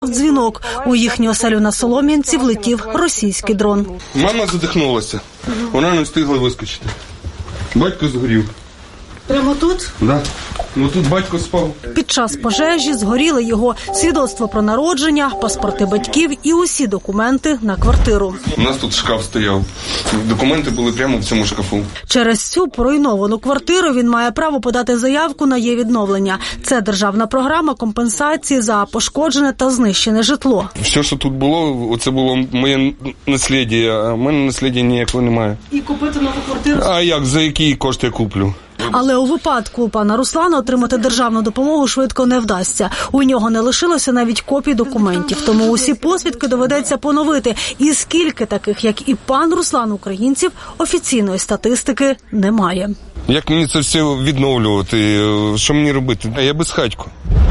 Дзвінок. У їхню оселю на Солом'янці влетів російський дрон. Мама задихнулася. Вона не встигла вискочити. Батько згорів. Прямо тут? Да. Ну тут батько спав. Під час пожежі згоріли його свідоцтво про народження, паспорти батьків і усі документи на квартиру. У нас тут шкаф стояв. Документи були прямо в цьому шкафу. Через цю поруйновану квартиру він має право подати заявку на є-відновлення. Це державна програма компенсації за пошкоджене та знищене житло. Все, що тут було, це було моє наслідя, а в мене наслідя ніякого немає. І купити нову квартиру? А як, за які кошти я куплю? Але у випадку пана Руслана отримати державну допомогу швидко не вдасться. У нього не лишилося навіть копій документів, тому усі посвідки доведеться поновити. І скільки таких, як і пан Руслан, українців, офіційної статистики немає. Як мені це все відновлювати? Що мені робити? Я безхатько.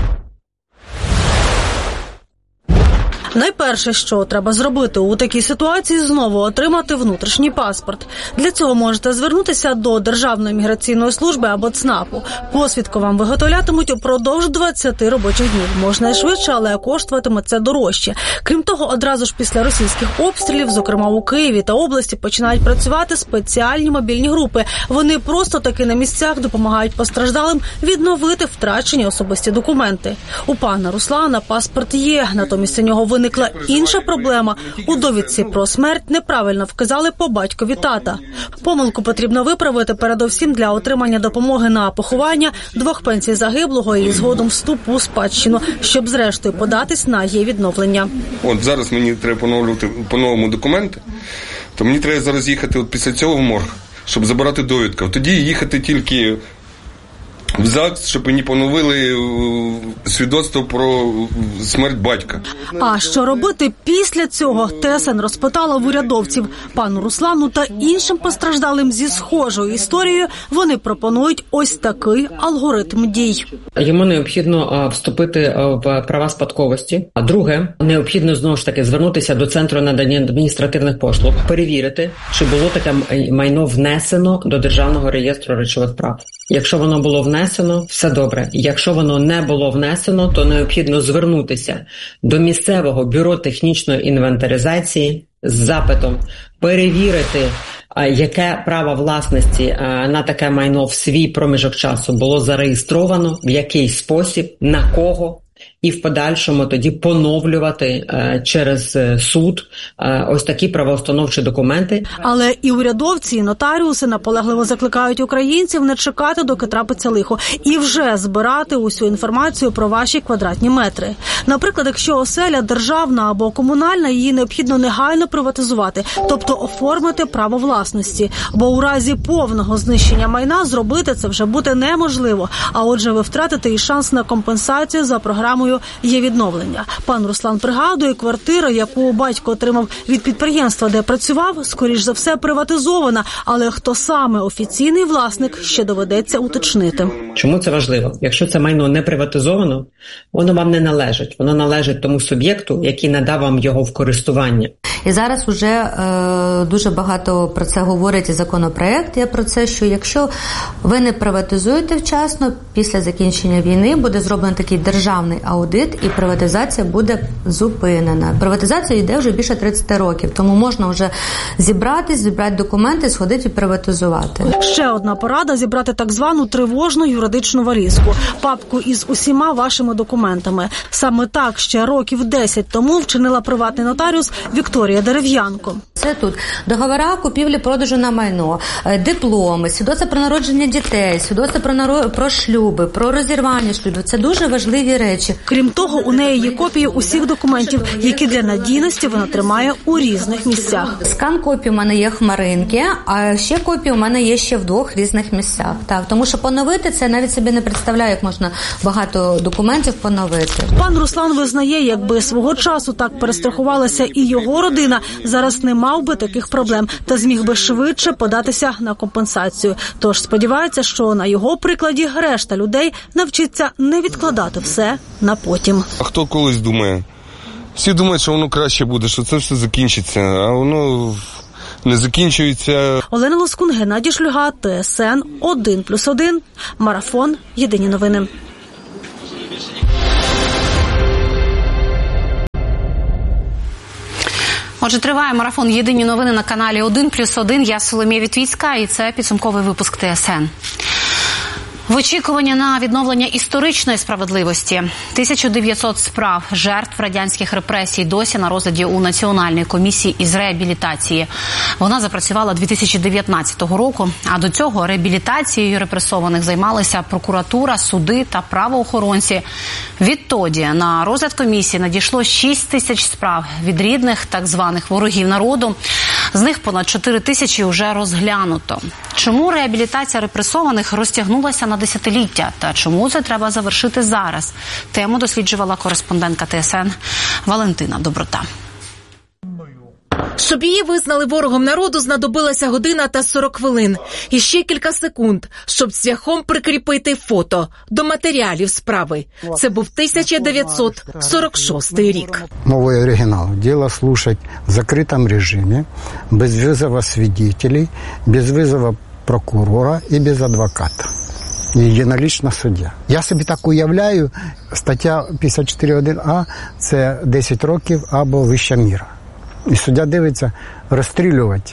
Найперше, що треба зробити у такій ситуації, знову отримати внутрішній паспорт. Для цього можете звернутися до Державної міграційної служби або ЦНАПу. Посвідку вам виготовлятимуть упродовж 20 робочих днів. Можна і швидше, але коштуватиме це дорожче. Крім того, одразу ж після російських обстрілів, зокрема у Києві та області, починають працювати спеціальні мобільні групи. Вони просто таки на місцях допомагають постраждалим відновити втрачені особисті документи. У пана Руслана паспорт є, натомість у нього виникла інша проблема. У довідці про смерть неправильно вказали по батькові тата. Помилку потрібно виправити передовсім для отримання допомоги на поховання, 2 пенсій загиблого і згодом вступу у спадщину, щоб зрештою податись на є-відновлення. От зараз мені треба поновлювати по-новому документи, то мені треба зараз їхати от після цього в морг, щоб забирати довідку. Тоді їхати тільки в ЗАГС, щоб мені поновили свідоцтво про смерть батька. А що робити після цього, ТСН розпитала в урядовців. Пану Руслану та іншим постраждалим зі схожою історією вони пропонують ось такий алгоритм дій. Йому необхідно вступити в права спадковості. А друге, необхідно знову ж таки звернутися до Центру надання адміністративних послуг, перевірити, чи було таке майно внесено до Державного реєстру речових прав. Якщо воно було внесено, все добре. Якщо воно не було внесено, то необхідно звернутися до місцевого бюро технічної інвентаризації з запитом перевірити, яке право власності на таке майно в свій проміжок часу було зареєстровано, в який спосіб, на кого, і в подальшому тоді поновлювати через суд ось такі правоустановчі документи. Але і урядовці, і нотаріуси наполегливо закликають українців не чекати, доки трапиться лихо, і вже збирати усю інформацію про ваші квадратні метри. Наприклад, якщо оселя державна або комунальна, її необхідно негайно приватизувати, тобто оформити право власності. Бо у разі повного знищення майна зробити це вже буде неможливо. А отже, ви втратите і шанс на компенсацію за програмою є-відновлення. Пан Руслан пригадує, квартира, яку батько отримав від підприємства, де працював, скоріш за все приватизована, але хто саме офіційний власник, ще доведеться уточнити. Чому це важливо? Якщо це майно не приватизовано, воно вам не належить. Воно належить тому суб'єкту, який надав вам його в користування. І зараз вже дуже багато про це говорить і законопроект є про це, що якщо ви не приватизуєте вчасно, після закінчення війни буде зроблений такий державний аудит і приватизація буде зупинена. Приватизація йде вже більше 30 років, тому можна вже зібрати документи, сходити і приватизувати. Ще одна порада – зібрати так звану тривожну юридичну валізку – папку із усіма вашими документами. Саме так ще років 10 тому вчинила приватний нотаріус Вікторія Дерев'янко. Це тут договори купівлі-продажу на майно, дипломи, свідоцтва про народження дітей, свідоцтва про шлюби, про розірвання шлюбів. Це дуже важливі речі. Крім того, у неї є копії усіх документів, які для надійності вона тримає у різних місцях. Скан копій у мене є хмаринки, а ще копії у мене є ще в 2 різних місцях. Так, тому що поновити це, навіть собі не представляю, як можна багато документів поновити. Пан Руслан визнає, якби свого часу так перестрахувалася і його родина, зараз не мав би таких проблем та зміг би швидше податися на компенсацію. Тож сподівається, що на його прикладі решта людей навчиться не відкладати все на потім. А хто колись думає? Всі думають, що воно краще буде, що це все закінчиться, а воно не закінчується. Олена Лоскун, Геннадій Шлюга, ТСН 1+1, Марафон, Єдині новини. Отже, триває марафон «Єдині новини» на каналі 1+1. Я Соломія Вітвіцька, і це підсумковий випуск ТСН. В очікуванні на відновлення історичної справедливості 1900 справ жертв радянських репресій досі на розгляді у Національної комісії із реабілітації. Вона запрацювала 2019 року, а до цього реабілітацією репресованих займалися прокуратура, суди та правоохоронці. Відтоді на розгляд комісії надійшло 6000 справ від рідних так званих ворогів народу. З них понад 4000 вже розглянуто. Чому реабілітація репресованих розтягнулася на десятиліття? Та чому це треба завершити зараз? Тему досліджувала кореспондентка ТСН Валентина Доброта. Щоб її визнали ворогом народу, знадобилася година та 40 хвилин. І ще кілька секунд, щоб цвяхом прикріпити фото до матеріалів справи. Це був 1946 рік. Мовою оригіналу. Діло слушать в закритому режимі, без визова свидетелей, без визова прокурора і без адвоката. Єдинолічна суддя. Я собі так уявляю, стаття 54.1а – це 10 років або вища міра. І суддя дивиться, розстрілювати,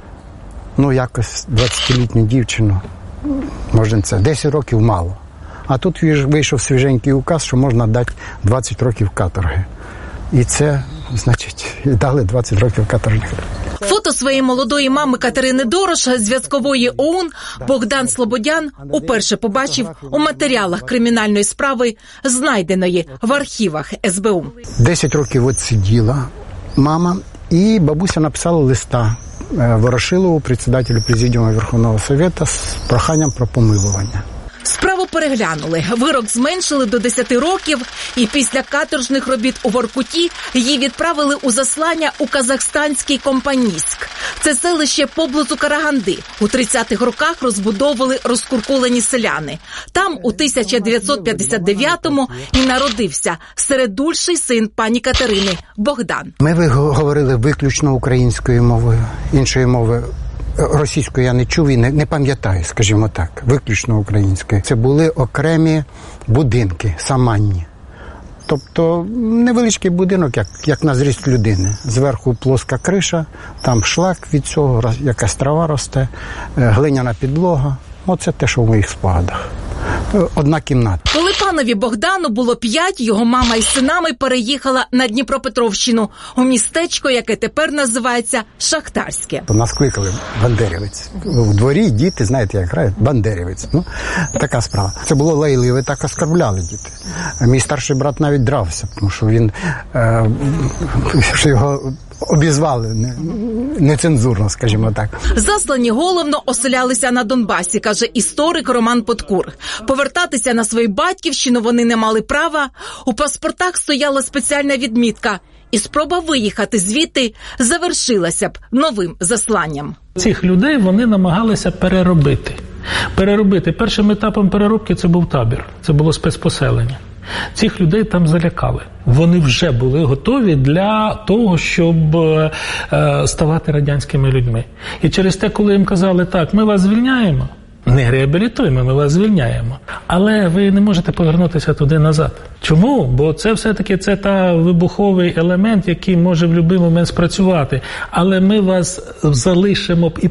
якось 20-літню дівчину, може це, 10 років мало. А тут вийшов свіженький указ, що можна дати 20 років каторги. І це, дали 20 років каторги. Фото своєї молодої мами Катерини Дорош, зв'язкової ОУН, Богдан Слободян уперше побачив у матеріалах кримінальної справи, знайденої в архівах СБУ. 10 років відсиділа мама, і бабуся написала листа Ворошилову, председателю Президіуму Верховного Совєту, з проханням про помилування. Справу переглянули, вирок зменшили до 10 років, і після каторжних робіт у Воркуті її відправили у заслання у казахстанський Компанійськ. Це селище поблизу Караганди. У 30-х роках розбудовували розкуркулені селяни. Там у 1959-му і народився середульший син пані Катерини Богдан. Ми говорили виключно українською мовою, іншої мови російською я не чув і не пам'ятаю, скажімо так, виключно українською. Це були окремі будинки, саманні. Тобто невеличкий будинок, як на зріст людини. Зверху плоска криша, там шлак від цього, якась трава росте, глиняна підлога. Оце те, що в моїх спогадах. Одна кімната. Коли панові Богдану було 5, його мама із синами переїхала на Дніпропетровщину, у містечко, яке тепер називається Шахтарське. Нас кликали бандерівець. У дворі діти, знаєте, як грають, бандерівець. Така справа. Це було лайливе, так оскарбляли діти. Мій старший брат навіть дрався, тому що він, що його обізвали нецензурно, скажімо так. Заслані головно оселялися на Донбасі, каже історик Роман Подкур. Повертатися на свою батьківщину вони не мали права. У паспортах стояла спеціальна відмітка. І спроба виїхати звідти завершилася б новим засланням. Цих людей вони намагалися переробити. Першим етапом переробки це був табір, це було спецпоселення. Цих людей там залякали. Вони вже були готові для того, щоб ставати радянськими людьми. І через те, коли їм казали, так, ми вас звільняємо, не реабілітуємо, ми вас звільняємо. Але ви не можете повернутися туди назад. Чому? Бо це все-таки та вибуховий елемент, який може в будь-який момент спрацювати. Але ми вас залишимо і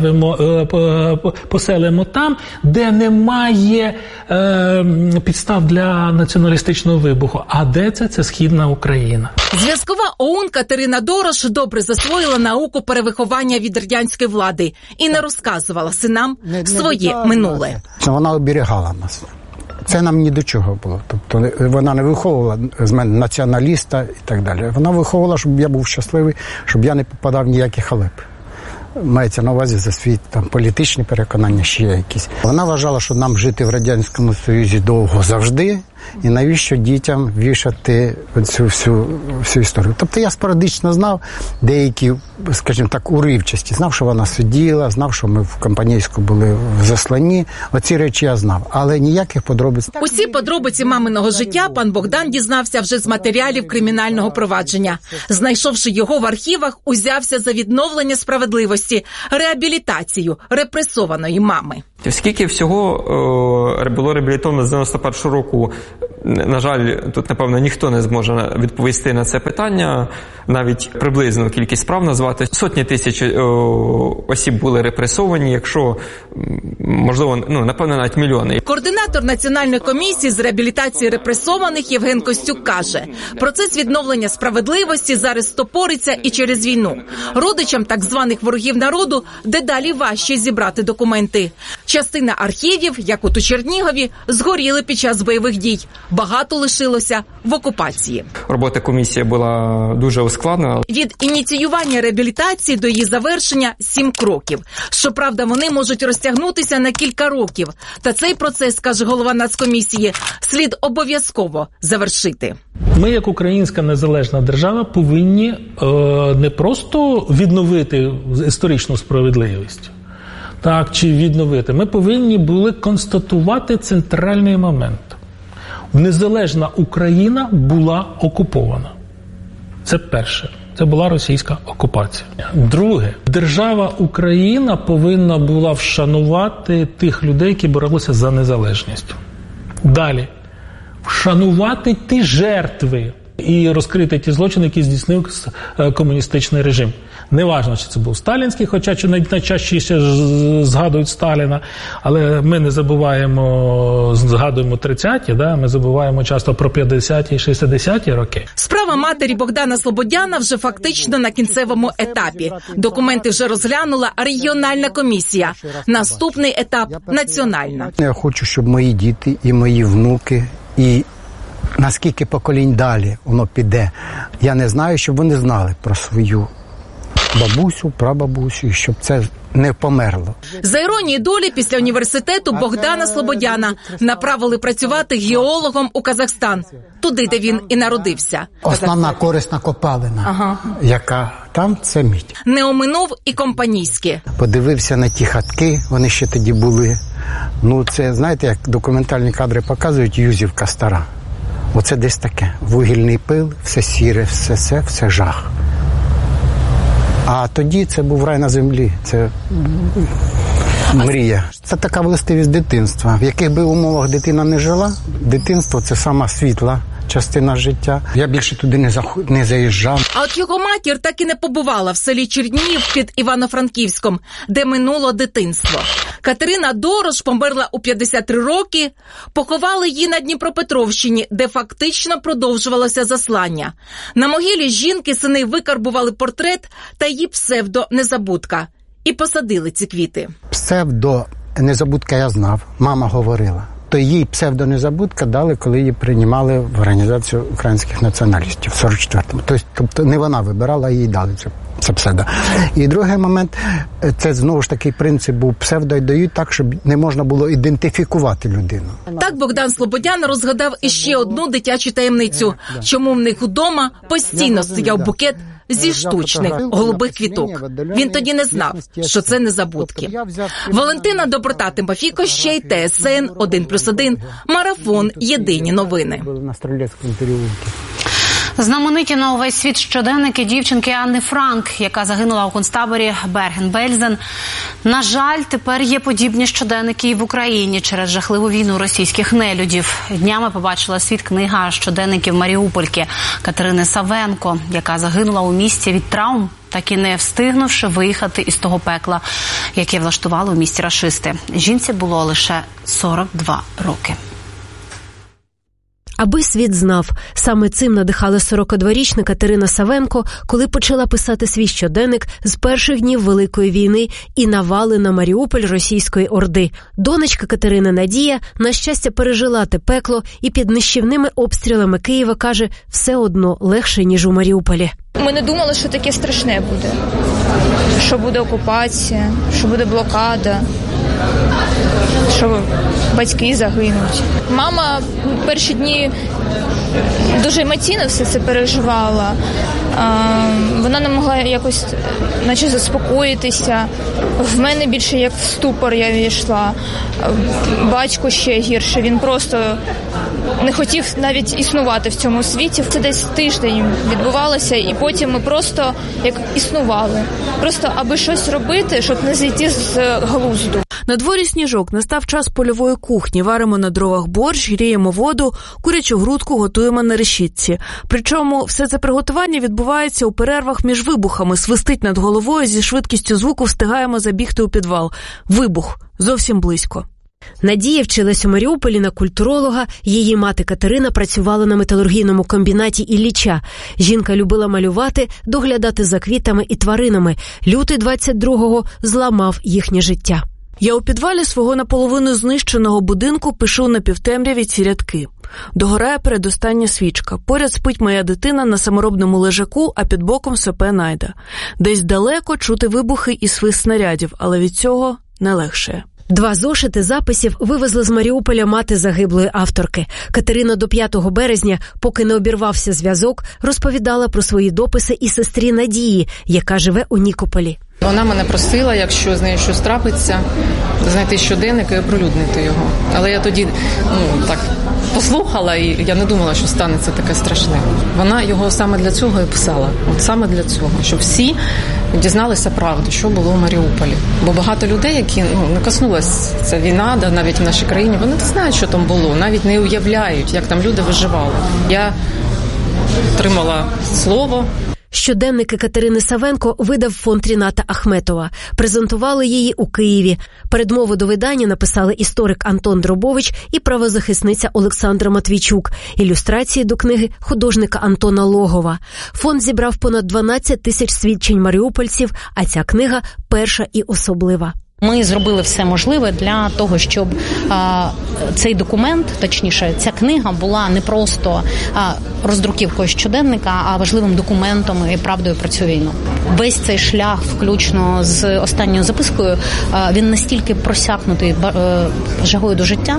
поселимо там, де немає підстав для націоналістичного вибуху. А де це? Це Східна Україна. Зв'язкова ОУН Катерина Дорош добре засвоїла науку перевиховання від радянської влади і не розказувала синам своє минуле. Вона оберігала нас. Це нам ні до чого було. Тобто вона не виховувала з мене націоналіста і так далі. Вона виховувала, щоб я був щасливий, щоб я не попадав в ніякі халепи. Мається на увазі за свої політичні переконання, ще якісь. Вона вважала, що нам жити в Радянському Союзі довго завжди, і навіщо дітям вішати цю всю історію. Тобто я спорадично знав деякі, скажімо так, уривчасті. Знав, що вона сиділа, знав, що ми в Компанійську були в засланні. Оці речі я знав, але ніяких подробиць. Усі подробиці маминого життя пан Богдан дізнався вже з матеріалів кримінального провадження. Знайшовши його в архівах, узявся за відновлення справедливості, реабілітацію репресованої мами. Скільки всього було реабілітовано з 91-го року, на жаль, тут, напевно, ніхто не зможе відповісти на це питання, навіть приблизну кількість справ назвати. Сотні тисяч осіб були репресовані, якщо, можливо, напевно, навіть мільйони. Координатор Національної комісії з реабілітації репресованих Євген Костюк каже, процес відновлення справедливості зараз стопориться і через війну. Родичам так званих ворогів народу дедалі важче зібрати документи. Частина архівів, як от у Чернігові, згоріли під час бойових дій. Багато лишилося в окупації. Робота комісії була дуже ускладнена. Від ініціювання реабілітації до її завершення 7 кроків. Щоправда, вони можуть розтягнутися на кілька років. Та цей процес, каже голова Нацкомісії, слід обов'язково завершити. Ми, як українська незалежна держава, повинні не просто відновити історичну справедливість, так, чи відновити. Ми повинні були констатувати центральний момент. Незалежна Україна була окупована. Це перше. Це була російська окупація. Друге. Держава Україна повинна була вшанувати тих людей, які боролися за незалежність. Далі. Вшанувати ті жертви і розкрити ті злочини, які здійснив комуністичний режим. Неважно, чи це був сталінський, хоча найчастіше згадують Сталіна, але ми не забуваємо, згадуємо 30-ті, да? Ми забуваємо часто про 50-ті і 60-ті роки. Справа матері Богдана Слободяна вже фактично на кінцевому етапі. Документи вже розглянула регіональна комісія. Наступний етап – національна. Я хочу, щоб мої діти і мої внуки, і наскільки поколінь далі воно піде, я не знаю, щоб вони знали про свою бабусю, прабабусю, і щоб це не померло. За іронією долі, після університету Богдана Слободяна направили працювати геологом у Казахстан, туди, де він і народився. Основна корисна копалина, яка там, це мідь. Не оминув і Компанійське. Подивився на ті хатки, вони ще тоді були. Це, знаєте, як документальні кадри показують, Юзівка стара. Оце десь таке. Вугільний пил, все сіре, все жах. А тоді це був рай на землі, це мрія. Це така властивість дитинства. В яких би умовах дитина не жила, дитинство – це сама світла частина життя. Я більше туди не заїжджав. А от його матір так і не побувала в селі Чернігів під Івано-Франківськом, де минуло дитинство. Катерина Дорош померла у 53 роки, поховали її на Дніпропетровщині, де фактично продовжувалося заслання. На могилі жінки сини викарбували портрет та її псевдо-незабудка. І посадили ці квіти. Псевдо-незабудка я знав, мама говорила. То їй псевдонезабудка дали, коли її приймали в Організацію українських націоналістів в 44-му. Тобто не вона вибирала, їй дали це псевдо. І другий момент, це знову ж таки принцип був, псевдо й дають так, щоб не можна було ідентифікувати людину. Так Богдан Слободян розгадав іще одну дитячу таємницю, чому в них удома постійно стояв букет зі штучних голубих квіток. Він тоді не знав, що це незабудки. Валентина Доброта, Тимофій Кощей, ТСН 1+1, Марафон, Єдині новини. Знамениті на увесь світ щоденники дівчинки Анни Франк, яка загинула у концтаборі Берген-Бельзен. На жаль, тепер є подібні щоденники і в Україні через жахливу війну російських нелюдів. Днями побачила світ книга щоденників маріупольки Катерини Савенко, яка загинула у місті від травм, так і не встигнувши виїхати із того пекла, яке влаштували у місті рашисти. Жінці було лише 42 роки. Аби світ знав, саме цим надихала 42-річна Катерина Савенко, коли почала писати свій щоденник з перших днів Великої війни і навали на Маріуполь російської орди. Донечка Катерина Надія, на щастя, пережила те пекло і під нищівними обстрілами Києва, каже, все одно легше, ніж у Маріуполі. Ми не думали, що таке страшне буде. Що буде окупація, що буде блокада, що батьки загинуть. Мама перші дні дуже емоційно все це переживала. Вона не могла якось наче заспокоїтися. В мене більше як в ступор я війшла. Батько ще гірше. Він просто не хотів навіть існувати в цьому світі. Це десь тиждень відбувалося, і потім ми просто як існували. Просто аби щось робити, щоб не зійти з глузду. На дворі сніжок, настав час польової кухні. Варимо на дровах борщ, гріємо воду, курячу грудку готуємо на решітці. Причому все це приготування відбувається у перервах між вибухами. Свистить над головою, зі швидкістю звуку встигаємо забігти у підвал. Вибух. Зовсім близько. Надія вчилась у Маріуполі на культуролога. Її мати Катерина працювала на металургійному комбінаті Ілліча. Жінка любила малювати, доглядати за квітами і тваринами. Лютий 22-го зламав їхнє життя. Я у підвалі свого наполовину знищеного будинку пишу на півтемряві ці рядки. Догорає передостання свічка. Поряд спить моя дитина на саморобному лежаку, а під боком сопе Найда. Десь далеко чути вибухи і свист снарядів, але від цього не легше. 2 зошити записів вивезли з Маріуполя мати загиблої авторки. Катерина до 5 березня, поки не обірвався зв'язок, розповідала про свої дописи і сестрі Надії, яка живе у Нікополі. Вона мене просила, якщо з нею щось трапиться, знайти щоденник і оприлюднити його. Але я тоді так послухала, і я не думала, що станеться таке страшне. Вона його саме для цього і писала. От саме для цього, щоб всі дізналися правду, що було в Маріуполі. Бо багато людей, які не коснулася ця війна, навіть в нашій країні, вони не знають, що там було, навіть не уявляють, як там люди виживали. Я отримала слово. Щоденники Катерини Савенко видав фонд Ріната Ахметова. Презентували її у Києві. Передмову до видання написали історик Антон Дробович і правозахисниця Олександра Матвійчук. Ілюстрації до книги художника Антона Логова. Фонд зібрав понад 12 тисяч свідчень маріупольців, а ця книга перша і особлива. Ми зробили все можливе для того, щоб цей документ, точніше, ця книга була не просто роздруківкою щоденника, а важливим документом і правдою про цю війну. Весь цей шлях, включно з останньою запискою, він настільки просякнутий жагою до життя,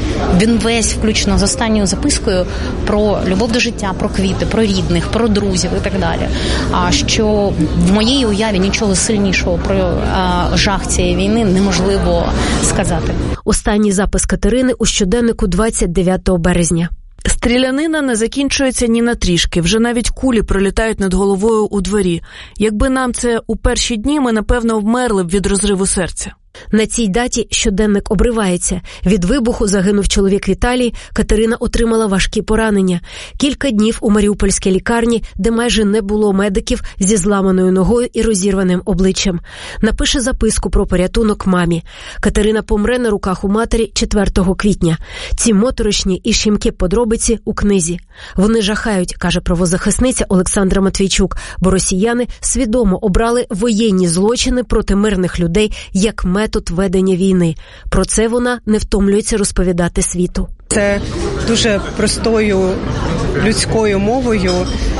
він весь, включно з останньою запискою, про любов до життя, про квіти, про рідних, про друзів і так далі. А що в моїй уяві нічого сильнішого про жах цієї війни неможливо сказати. Останній запис Катерини у щоденнику 29 березня. Стрілянина не закінчується ні на трішки. Вже навіть кулі пролітають над головою у дворі. Якби нам це у перші дні, ми, напевно, вмерли б від розриву серця. На цій даті щоденник обривається. Від вибуху загинув чоловік Віталій, Катерина отримала важкі поранення. Кілька днів у маріупольській лікарні, де майже не було медиків, зі зламаною ногою і розірваним обличчям. Напише записку про порятунок мамі. Катерина помре на руках у матері 4 квітня. Ці моторошні і щемкі подробиці у книзі. Вони жахають, каже правозахисниця Олександра Матвійчук, бо росіяни свідомо обрали воєнні злочини проти мирних людей як метод ведення війни. Про це вона не втомлюється розповідати світу. Це дуже простою людською мовою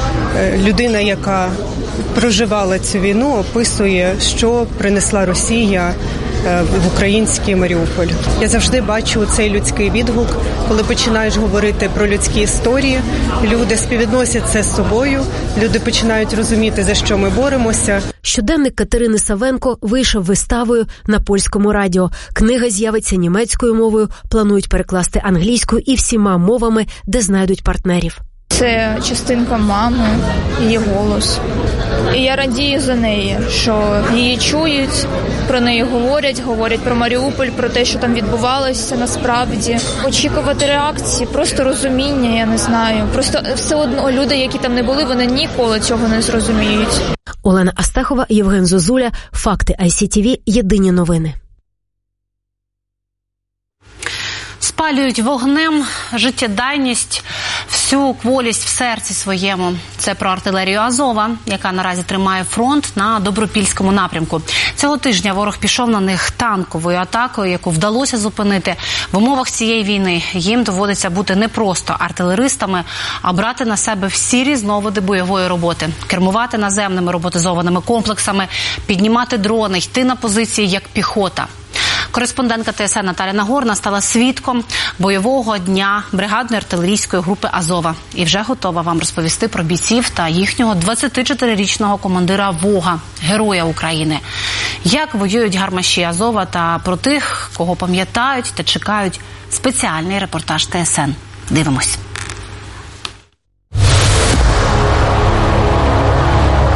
людина, яка проживала цю війну, описує, що принесла Росія в український Маріуполь. Я завжди бачу цей людський відгук, коли починаєш говорити про людські історії, люди співвідносять це з собою, люди починають розуміти, за що ми боремося. Щоденник Катерини Савенко вийшов виставою на польському радіо. Книга з'явиться німецькою мовою, планують перекласти англійською і всіма мовами, де знайдуть партнерів. Це частинка мами, її голос. І я радію за неї, що її чують, про неї говорять про Маріуполь, про те, що там відбувалося насправді. Очікувати реакції, просто розуміння, я не знаю. Просто все одно люди, які там не були, вони ніколи цього не зрозуміють. Олена Астахова, Євген Зозуля, Факти ICTV, Єдині новини. Спалюють вогнем життєдайність, всю кволість в серці своєму. Це про артилерію Азова, яка наразі тримає фронт на Добропільському напрямку. Цього тижня ворог пішов на них танковою атакою, яку вдалося зупинити. В умовах цієї війни їм доводиться бути не просто артилеристами, а брати на себе всі різновиди бойової роботи. Кермувати наземними роботизованими комплексами, піднімати дрони, йти на позиції як піхота. Кореспондентка ТСН Наталя Нагорна стала свідком бойового дня бригадної артилерійської групи Азова. І вже готова вам розповісти про бійців та їхнього 24-річного командира Вога, героя України. Як воюють гармаші Азова та про тих, кого пам'ятають та чекають, спеціальний репортаж ТСН. Дивимось.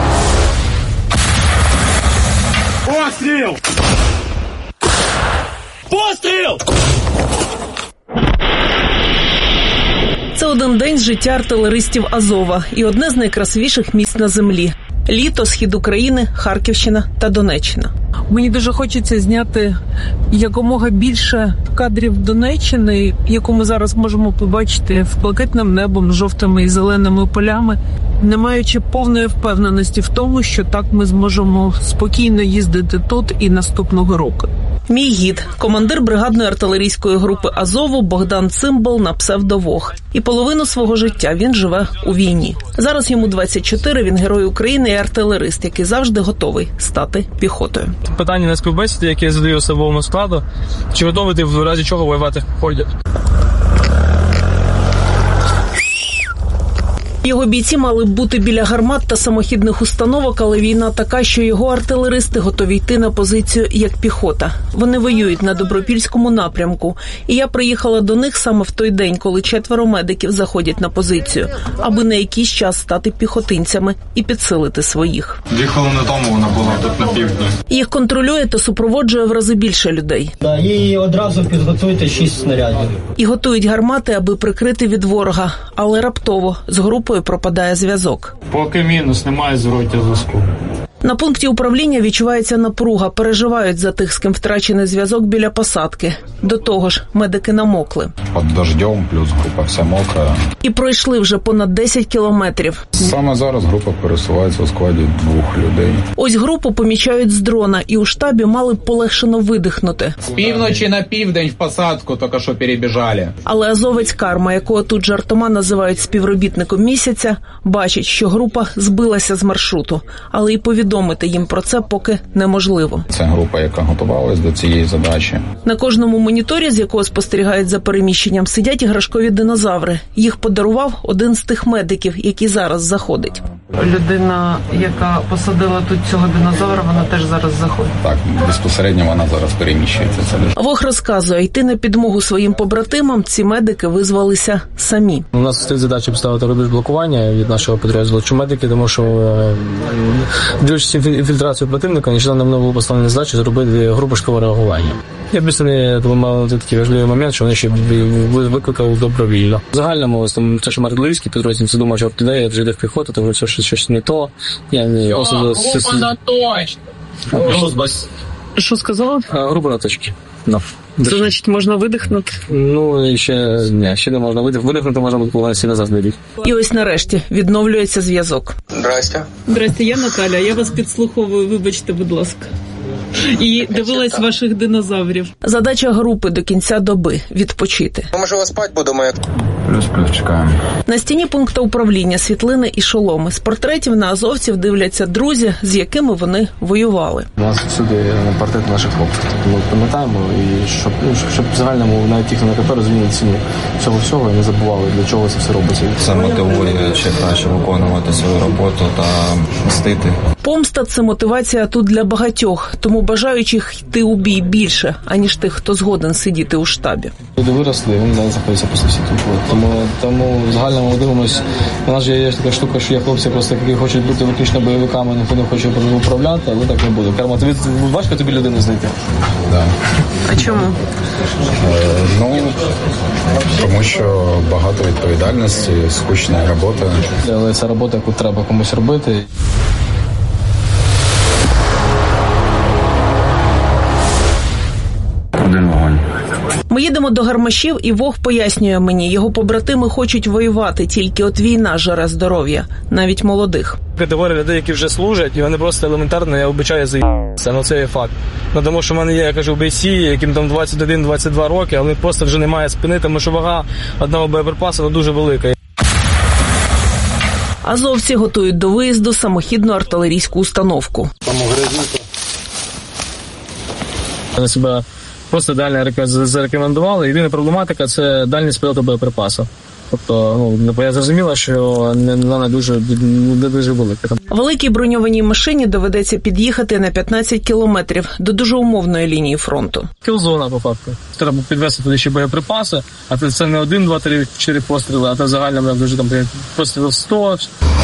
Постріл! Кожен день з життя артилеристів Азова і одне з найкрасивіших місць на землі. Літо, схід України, Харківщина та Донеччина. Мені дуже хочеться зняти якомога більше кадрів Донеччини, яку ми зараз можемо побачити з блакитним небом, жовтими і зеленими полями, не маючи повної впевненості в тому, що так ми зможемо спокійно їздити тут і наступного року. Мій гід – командир бригадної артилерійської групи Азову Богдан Цимбал на псевдо Вог. І половину свого життя він живе у війні. Зараз йому 24, він герой України і артилерист, який завжди готовий стати піхотою. Питання на співбесіді, яке я задаю особовому складу, чи готовий ти в разі чого воювати в ході? Його бійці мали б бути біля гармат та самохідних установок, але війна така, що його артилеристи готові йти на позицію як піхота. Вони воюють на Добропільському напрямку. І я приїхала до них саме в той день, коли 4 медиків заходять на позицію, аби на якийсь час стати піхотинцями і підсилити своїх. 2 хвилини тому вона була тут на півдні. Їх контролює та супроводжує в рази більше людей. І одразу підготуйте 6 снарядів. І готують гармати, аби прикрити від ворога. Але раптово з групою пропадає зв'язок. Поки мінус, немає зворотнього зв'язку. На пункті управління відчувається напруга, переживають за тих, з ким втрачений зв'язок біля посадки. До того ж, медики намокли. Під дождем, плюс група вся мокра. І пройшли вже понад 10 кілометрів. Саме зараз група пересувається у складі 2 людей. Ось групу помічають з дрона, і у штабі мали б полегшено видихнути. З півночі на південь в посадку тільки що перебіжали. Але азовець Карма, якого тут жартома називають співробітником місяця, бачить, що група збилася з маршруту, але і повідомити їм про це поки неможливо. Це група, яка готувалась до цієї задачі. На кожному моніторі, з якого спостерігають за переміщенням, сидять іграшкові динозаври. Їх подарував один з тих медиків, який зараз заходить. Людина, яка посадила тут цього динозавра, вона теж зараз заходить. Так, безпосередньо вона зараз переміщується. Вог розказує, йти на підмогу своїм побратимам ці медики визвалися самі. У нас стоїть задача поставити рубіж блокування від нашого підрозділу. Чому медики? Тому що, дивлячись інфільтрацію противника, нещодавно нам було поставлено задачу зробити групу швидкого реагування. Я більше не мав такий важливий момент, що вони ще викликали добровільно. В загальному, те, що артилерійський підрозділ, це думав, що ідея вже йде в піхоту, тому що щось не то. Я не особливо... Що сказала? Група на точці. Це значить, можна видихнути? Ну, ще не можна видихнути, можна буде повністю назад вибіг. І ось нарешті відновлюється зв'язок. Здрасте, я Наталя, я вас підслуховую, вибачте, будь ласка. І дивилась ваших динозаврів. Задача групи до кінця доби – відпочити. Може, спати будемо? Плюс чекаємо. На стіні пункту управління світлини і шоломи. З портретів на азовців дивляться друзі, з якими вони воювали. У нас всюди портрет наших хлопців. Ми пам'ятаємо, і щоб в загальному навіть ті, хто на КП розуміли ціну всього і не забували, для чого це все робиться. Це мотивує ще краще виконувати свою роботу та мстити. Помста – це мотивація тут для багатьох, тому бажаючих йти у бій більше, аніж тих, хто згоден сидіти у штабі. Люди виросли, вони зараз знаходяться після всіх тут. Тому в загальному дивимося, у нас же є така штука, що є хлопці, просто, які хочуть бути виключно бойовиками, ніхто не хоче управляти, але так не буде. Карма, важко тобі людину знайти? Так. А чому? Тому що багато відповідальності, скучна робота. Але це робота, яку треба комусь робити. Один вогонь. Ми їдемо до Гармашів, і Вог пояснює мені, його побратими хочуть воювати, тільки от війна жере здоров'я, навіть молодих. Категорія людей, які вже служать, і вони просто елементарно, я вибачаю, заїбаються, це є факт. Тому що в мене є, я кажу, бійці, яким там 21-22 роки, але просто вже немає спини, тому що вага одного боєприпасу дуже велика. Азовці готують до виїзду самохідну артилерійську установку. Вони себе просто ідеально зарекомендували. Єдина проблематика – це дальність польоту боєприпасу. Тобто, я зрозуміла, що вона дуже велика. Великій броньованій машині доведеться під'їхати на 15 кілометрів до дуже умовної лінії фронту. Кілзона, по факту. Треба підвести туди ще боєприпаси, а це не 1, 2, 3, 4 постріли, а це загально дуже там пострілів 100.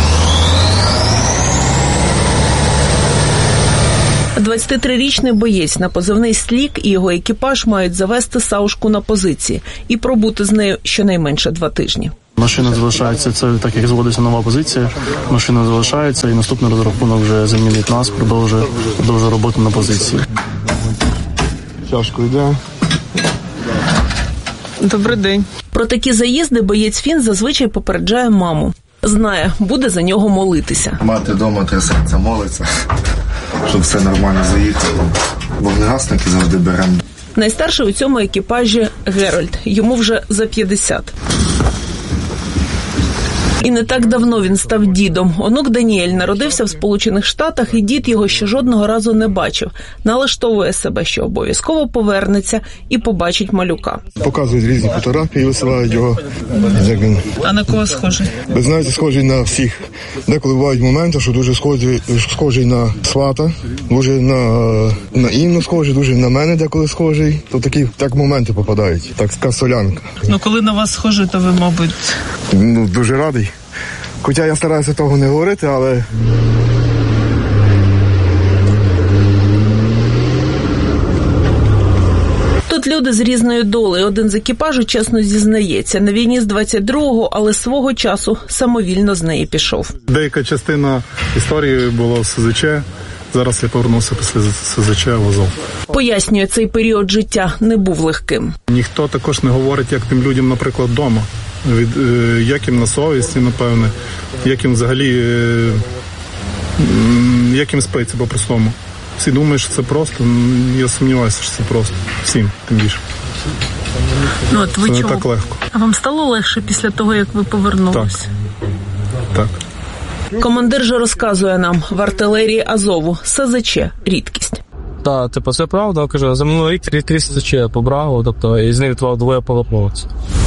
23-річний боєць на позивний «Слік» і його екіпаж мають завести Саушку на позиції і пробути з нею щонайменше 2 тижні. Машина залишається, це так як зводиться нова позиція, машина залишається і наступний розрахунок вже замінить нас, продовжує роботу на позиції. Тяжко йде. Добрий день. Про такі заїзди боєць Фін зазвичай попереджає маму. Знає, буде за нього молитися. Мати вдома трясеться, молиться, щоб все нормально заїхало. Вогнегасники завжди беремо. Найстарший у цьому екіпажі Герольд. Йому вже за 50. І не так давно він став дідом. Онук Даніель народився в Сполучених Штатах, і дід його ще жодного разу не бачив. Налаштовує себе, що обов'язково повернеться і побачить малюка. Показують різні фотографії, висилають його. А на кого схожий? Ви знаєте, схожий на всіх. Деколи бувають моменти, що дуже схожий на свата, дуже на Інну схожий, дуже на мене деколи схожий. То такі моменти попадають, така солянка. Ну, коли на вас схожий, то ви, мабуть... Дуже радий. Хоча я стараюся того не говорити, але... Тут люди з різною долею. Один з екіпажу чесно зізнається. На війні з 22-го, але свого часу самовільно з неї пішов. Деяка частина історії була в СЗЧ. Зараз я повернувся після СЗЧ в Азов. Пояснює, цей період життя не був легким. Ніхто також не говорить, як тим людям, наприклад, вдома. Як їм на совісті, напевне, як їм взагалі, як їм спиться по-простому. Всі думають, що це просто, я сумніваюся, що це просто. Всім, тим більше. Ну, от ви це чого? Не так легко. А вам стало легше після того, як ви повернулися? Так. Командир же розказує нам, в артилерії Азову СЗЧ – рідкість. Так, це правда, кажу, за минулий рік 3 СЗЧ побрав, тобто із них 2 полоповці.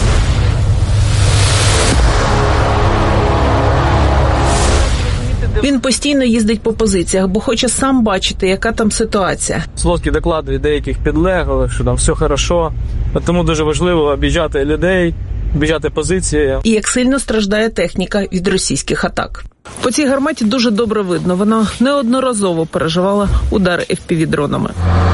Він постійно їздить по позиціях, бо хоче сам бачити, яка там ситуація. Сводки докладують деяких підлеглих, що там все хорошо. Тому дуже важливо об'їжджати людей, об'їжджати позиції. І як сильно страждає техніка від російських атак. По цій гарматі дуже добре видно. Вона неодноразово переживала удари FPV-дронами.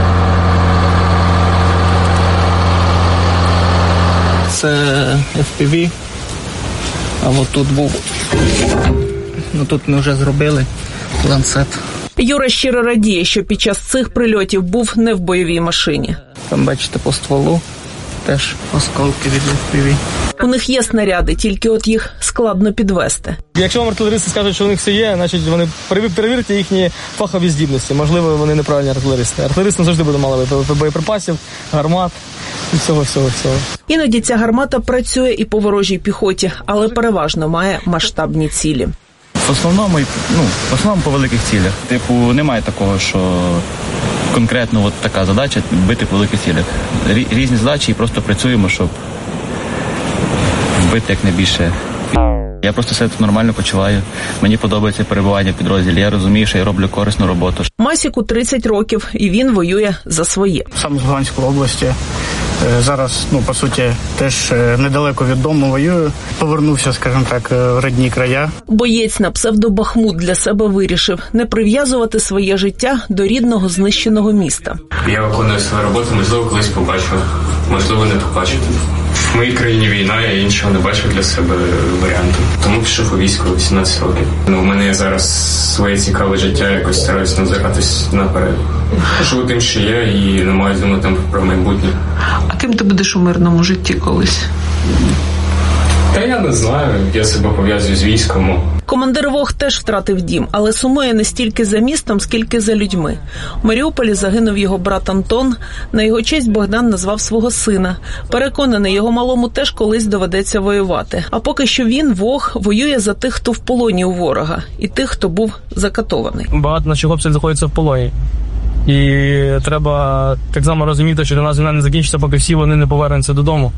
Це FPV, а от тут був... Ну, тут ми вже зробили ланцет. Юра щиро радіє, що під час цих прильотів був не в бойовій машині. Там, бачите, по стволу теж осколки від FPV. У них є снаряди, тільки от їх складно підвести. Якщо вам артилеристи скажуть, що у них все є, значить вони перевірте їхні фахові здібності. Можливо, вони неправильні артилеристи. Артилеристи завжди буде мало боєприпасів, гармат і всього. Іноді ця гармата працює і по ворожій піхоті, але переважно має масштабні цілі. В основному по великих цілях. Типу, немає такого, що конкретно от така задача бити по великих цілях. Різні задачі і просто працюємо, щоб вбити якнайбільше. Я просто себе тут нормально почуваю. Мені подобається перебування в підрозділі. Я розумію, що я роблю корисну роботу. Масіку 30 років, і він воює за своє. Сам з Луганської області. Зараз, по суті, теж недалеко від дому воюю. Повернувся, скажімо так, в рідні края. Боєць на псевдо Бахмут для себе вирішив не прив'язувати своє життя до рідного знищеного міста. Я виконую свою роботу, можливо, колись побачу, можливо, не побачу. В моїй країні війна, я іншого не бачу для себе варіанту. Тому пішов у військо 18 років. У мене зараз своє цікаве життя, якось стараюсь назиратись наперед. Живу тим, що я, і не маю думати про майбутнє. А ким ти будеш у мирному житті колись? Та я не знаю, я себе пов'язую з військом. Командир Вог теж втратив дім, але сумує не стільки за містом, скільки за людьми. У Маріуполі загинув його брат Антон. На його честь Богдан назвав свого сина. Переконаний, його малому теж колись доведеться воювати. А поки що він, Вог, воює за тих, хто в полоні у ворога, і тих, хто був закатований. Багато наших хлопців знаходяться в полоні. І треба так само розуміти, що до нас війна не закінчиться, поки всі вони не повернуться додому.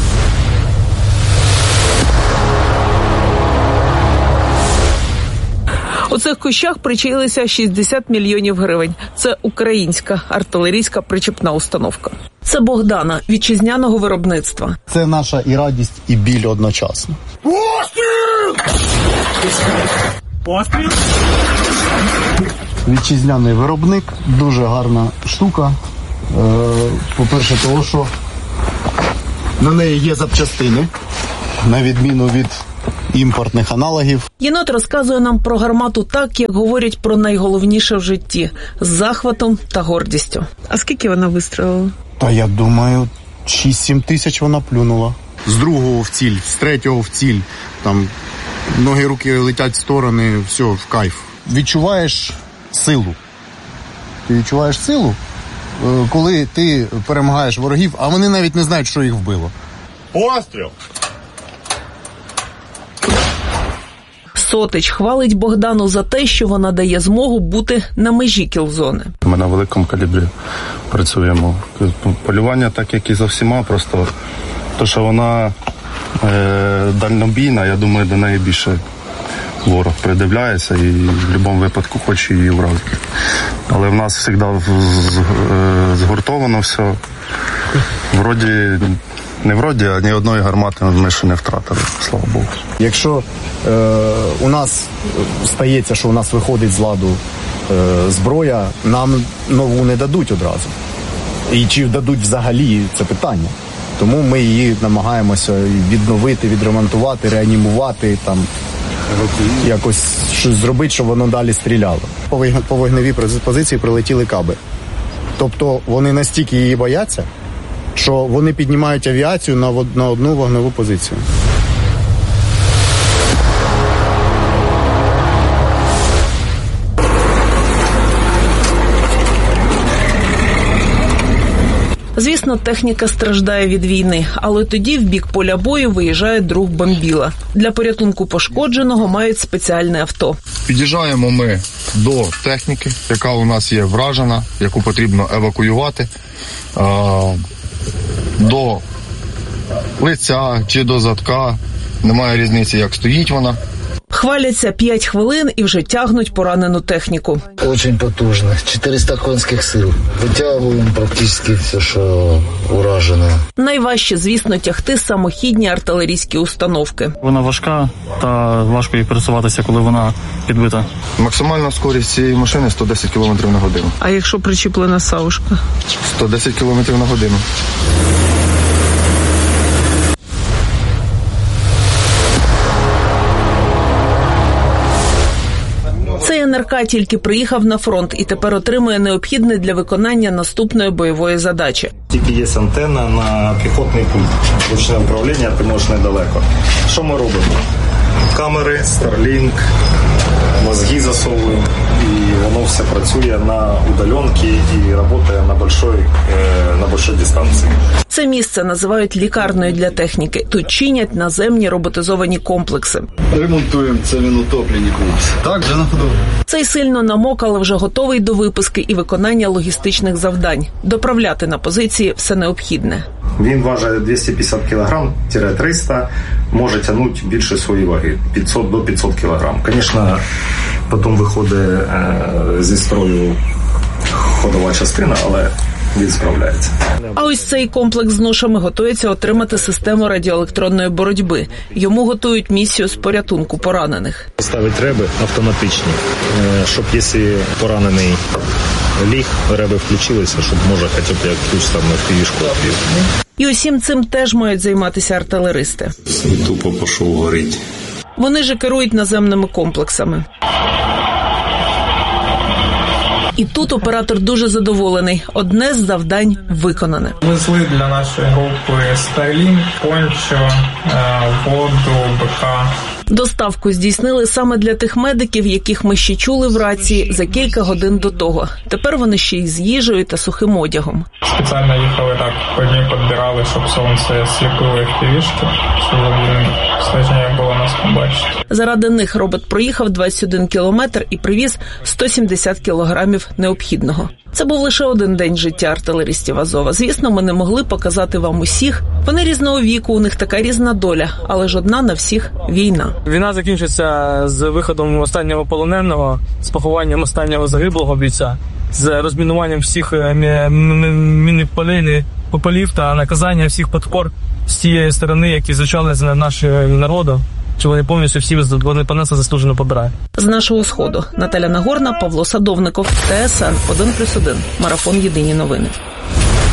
У цих кущах причаїлися 60 мільйонів гривень. Це українська артилерійська причепна установка. Це Богдана, вітчизняного виробництва. Це наша і радість, і біль одночасно. Постріл! Постріл! Вітчизняний виробник, дуже гарна штука. По-перше, того, що на неї є запчастини. на відміну від імпортних аналогів. Єнот розказує нам про гармату так, як говорять про найголовніше в житті – з захватом та гордістю. А скільки вона вистрілила? Та я думаю, 6-7 тисяч вона плюнула. З другого в ціль, з третього в ціль. Там ноги, руки летять в сторони, все, в кайф. Відчуваєш силу. Ти відчуваєш силу, коли ти перемагаєш ворогів, а вони навіть не знають, що їх вбило. Постріл! Сотич хвалить Богдану за те, що вона дає змогу бути на межі кілзони. Ми на великому калібрі працюємо. Полювання так, як і за всіма, просто те, що вона дальнобійна, я думаю, до неї більше ворог придивляється і в будь-якому випадку хоче її вразити. Але в нас завжди згуртовано все. А ні одної гармати ми ще не втратили, слава Богу. Якщо у нас стається, що у нас виходить з ладу зброя, нам нову не дадуть одразу. І чи дадуть взагалі, це питання. Тому ми її намагаємося відновити, відремонтувати, реанімувати, там, якось щось зробити, щоб воно далі стріляло. По вогневій позиції прилетіли каби. Тобто вони настільки її бояться, що вони піднімають авіацію на одну вогневу позицію. Звісно, техніка страждає від війни, але тоді в бік поля бою виїжджає друг бомбіла. Для порятунку пошкодженого мають спеціальне авто. Під'їжджаємо ми до техніки, яка у нас є вражена, яку потрібно евакуювати до лиця чи до задка. Немає різниці, як стоїть вона. Хваляться 5 хвилин і вже тягнуть поранену техніку. Дуже потужно. 400 конських сил. Витягуємо практично все, що уражено. Найважче, звісно, тягти самохідні артилерійські установки. Вона важка та важко їй пересуватися, коли вона підбита. Максимальна скорість цієї машини 110 км на годину. А якщо причіплена саушка? 110 км на годину. Цей НРК тільки приїхав на фронт і тепер отримує необхідне для виконання наступної бойової задачі. Тільки є антенна на піхотний пульт. Ручне управління ти можеш недалеко. Що ми робимо? Камери, Starlink, мозги засовуємо, і воно все працює на удаленці і працює на большой дистанції. Це місце називають лікарнею для техніки. Тут чинять наземні роботизовані комплекси. Ремонтуємо, це він утопленник у нас. Так, вже на ходу. Цей сильно намок, але вже готовий до випуски і виконання логістичних завдань. Доправляти на позиції все необхідне. Він важить 250 кг-300, може тягнути більше своєї ваги, 500 до 500 кг. Звісно, потім виходить зі строю ходова частина, але він справляється. А ось цей комплекс з ношами готується отримати систему радіоелектронної боротьби. Йому готують місію з порятунку поранених. Ставить реби автоматичні, щоб якщо поранений ліг, реби включилися, щоб може хоча б якусь там півішку відбив. І усім цим теж мають займатися артилеристи. Тупо пішов горить. Вони же керують наземними комплексами. І тут оператор дуже задоволений. Одне з завдань виконане. Везли для нашої групи Starlink, пончо, воду, БК. Доставку здійснили саме для тих медиків, яких ми ще чули в рації за кілька годин до того. Тепер вони ще й з їжею та сухим одягом. Спеціально їхали так, по дні підбирали, щоб сонце сліпило їх півішки, щоб складніше було нас побачити. Заради них робот проїхав 21 кілометр і привіз 170 кілограмів необхідного. Це був лише один день життя артилеристів Азова. Звісно, ми не могли показати вам усіх. Вони різного віку, у них така різна доля, але ж одна на всіх – війна. Війна закінчиться з виходом останнього полоненого, з похованням останнього загиблого бійця, з розмінуванням всіх мінних полів та наказання всіх підпор з тієї сторони, які звучали з нашого народу. Чи вони повністю всі понесли заслужену побирає. З нашого Сходу. Наталя Нагорна, Павло Садовников, ТСН 1+1. Марафон «Єдині новини».